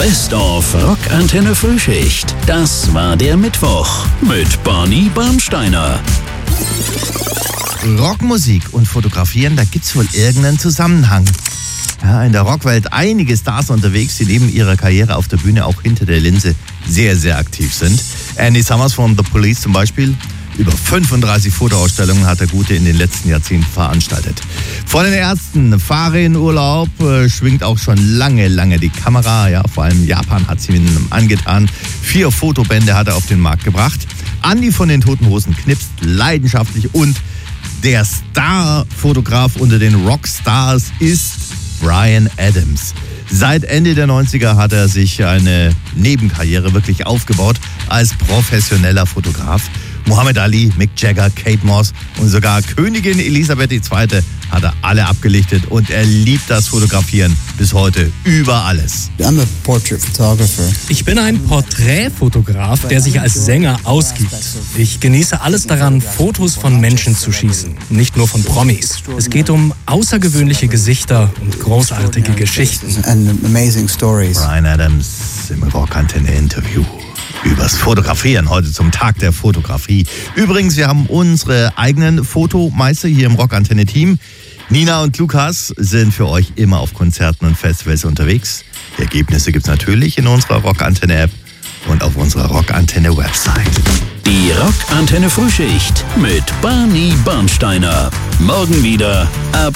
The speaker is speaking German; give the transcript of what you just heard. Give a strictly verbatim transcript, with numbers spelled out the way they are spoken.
Best of Rockantenne Frühschicht. Das war der Mittwoch mit Barney Bernsteiner. Rockmusik und Fotografieren, da gibt's wohl irgendeinen Zusammenhang. Ja, in der Rockwelt einige Stars unterwegs, die neben ihrer Karriere auf der Bühne auch hinter der Linse sehr, sehr aktiv sind. Andy Summers von The Police zum Beispiel. Über fünfunddreißig Fotoausstellungen hat der Gute in den letzten Jahrzehnten veranstaltet. Von den Ärzten, fahre in Urlaub, äh, schwingt auch schon lange, lange die Kamera. Ja, vor allem Japan hat sie ihm angetan. Vier Fotobände hat er auf den Markt gebracht. Andy von den Toten Hosen knipst leidenschaftlich und der Star-Fotograf unter den Rockstars ist Bryan Adams. Seit Ende der neunziger hat er sich eine Nebenkarriere wirklich aufgebaut als professioneller Fotograf. Muhammad Ali, Mick Jagger, Kate Moss und sogar Königin Elisabeth die Zweite hat er alle abgelichtet und er liebt das Fotografieren bis heute über alles. I'm a portrait photographer. Ich bin ein Porträtfotograf, der sich als Sänger ausgibt. Ich genieße alles daran, Fotos von Menschen zu schießen, nicht nur von Promis. Es geht um außergewöhnliche Gesichter und großartige Geschichten. And amazing stories. Bryan Adams im Rockantenne-Interview übers Fotografieren, heute zum Tag der Fotografie. Übrigens, wir haben unsere eigenen Fotomeister hier im Rockantenne-Team. Nina und Lukas sind für euch immer auf Konzerten und Festivals unterwegs. Die Ergebnisse gibt's natürlich in unserer Rockantenne-App und auf unserer Rockantenne-Website. Die Rockantenne Frühschicht mit Barney Bernsteiner. Morgen wieder ab